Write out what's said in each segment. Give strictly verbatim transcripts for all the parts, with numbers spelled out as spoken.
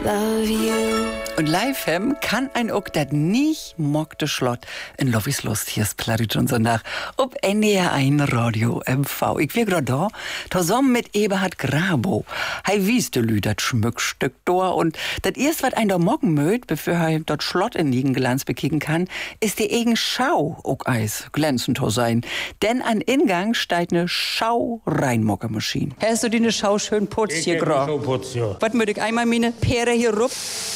love you. Und live hem kann ein ook dat nicht mockte Schlott in Lovis Lust. Hier ist Plarit und Sonntag ob N D R eins Radio M V. Ich wir grad da, zusammen mit Eberhard Grabo. Hei wies de Lü dat Schmückstück da und dat erst wat ein da mocken möt, bevor hei dort Schlott in liegen Glanz bekicken kann, ist die egen Schau ook eis glänzend to sein. Denn an Ingang steigt ne Schau reinmockermaschine. Hast du die ne Schau schön putzt hier grad? Ja. Was möcht ich einmal meine Pere hier rup?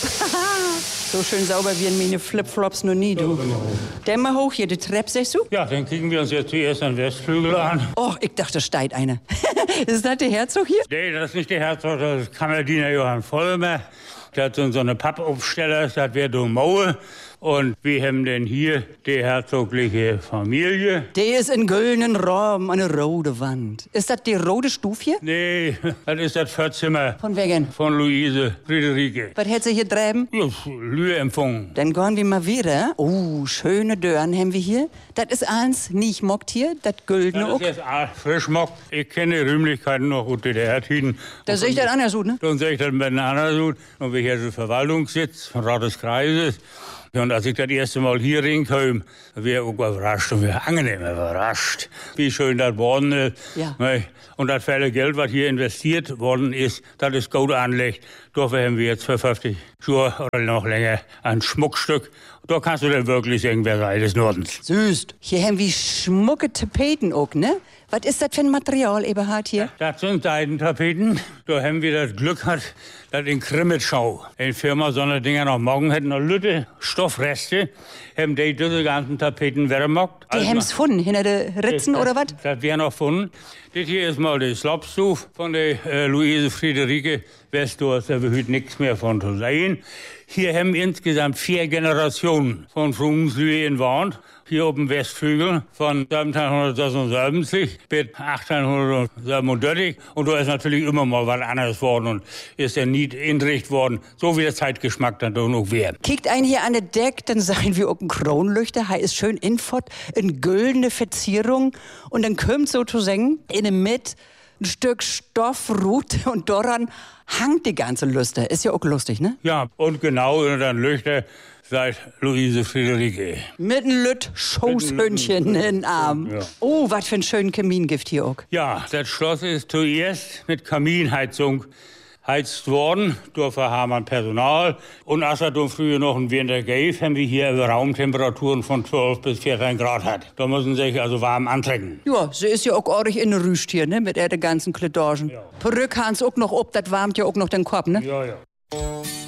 So schön sauber wie in meine Flipflops noch nie, du. Dann mal hoch hier, die Treppe, sagst du? Ja, dann kriegen wir uns jetzt zuerst einen Westflügel an. Och, ich dachte, steigt einer. Ist das der Herzog hier? Nee, das ist nicht der Herzog, das ist Kammerdiener Johann Vollmer. Der hat so eine Pappaufsteller, das wäre du Maue. Und wir haben denn hier die herzogliche Familie. Der ist in güldenen Raum, eine rote Wand. Ist das die rote Stufe hier? Nee, das ist das Vorzimmer Von wegen? von Luise Friederike. Was hätt sie hier drüben? Ja, Lühe empfangen. Dann gehen wir mal wieder. Oh, schöne Dörren haben wir hier. Das ist eins, nicht mockt hier, das güldene Das ist auch. jetzt ah, frisch mockt. Ich kenne die Rühmlichkeiten noch gut, die der Hertiden. Da sehe ich das anders gut, ne? Dann sehe ich das mit einem anderen gut. Und wir hier so Verwaltungssitz von Rat des Kreises. Und als ich das erste Mal hier rinkam, war ich auch überrascht und wir angenehm überrascht, wie schön das worden ist. Ja. Und das viele Geld, was hier investiert worden ist, das ist gut angelegt. Dafür haben wir jetzt für fünfzig Jahre oder noch länger ein Schmuckstück. Da kannst du dann wirklich sagen, wer sei des Nordens. Süß. Hier haben wir schmucke Tapeten auch, ne? Was ist das für ein Material, Eberhard, hier? Das sind Seidentapeten. Da haben wir das Glück gehabt, dass in Krimitschau in Firma so eine Dinger noch morgen hätten, noch Lütte Stoffreste, haben die diese ganzen Tapeten weggemacht. Die haben's gefunden, hinter den Ritzen das, oder was? Das wäre noch gefunden. Das hier ist mal die Slopstuf von der äh, Luise Friederike Westdorf. Da wird nichts mehr von zu sehen. Hier haben insgesamt vier Generationen von Frungenslühe in Warnt. Hier oben Westflügel von siebzehnhundertsechsundsiebzig bis achtzehnhundertsiebenundvierzig. Und da ist natürlich immer mal was anderes worden und ist dann nie inrichtet worden. So wie der Zeitgeschmack dann doch noch wäre. Kickt ein hier an der Deck, dann sein wir auch ein Kronleuchter. Hier ist schön infort, in güldene Verzierung. Und dann kommt sozusagen in der Mitte ein Stück Stoffrut und daran hangt die ganze Lüste. Ist ja auch lustig, ne? Ja, und genau unter den Lüchter seit Luise Friederike. Mit einem Lütt Schoßhündchen in den Arm. Ja. Oh, was für ein schönen Kamingift hier auch. Ja, das Schloss ist zuerst mit Kaminheizung heizt worden. Dafür haben wir Personal. Und als er dann früher noch ein Winter gab, haben wir hier Raumtemperaturen von zwölf bis vierzehn Grad hat. Da müssen sie sich also warm antrecken. Ja, sie ist ja auch ordentlich in der Rüst hier, ne? Mit der ganzen Klitorgen. Ja. Perücke Hans auch noch ob, das warmt ja auch noch den Kopf, ne? Ja, ja.